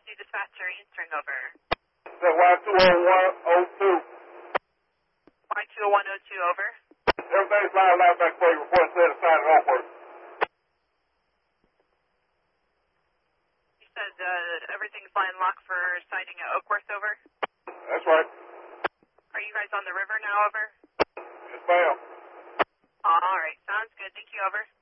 dispatcher answering over. That Y20102. Y20102 over. Everything's fine out back for you. Report set aside at Oakworth. You said everything's fine lock for sighting at Oakworth over? That's right. Are you guys on the river now over? Yes, ma'am. All right, sounds good. Thank you over.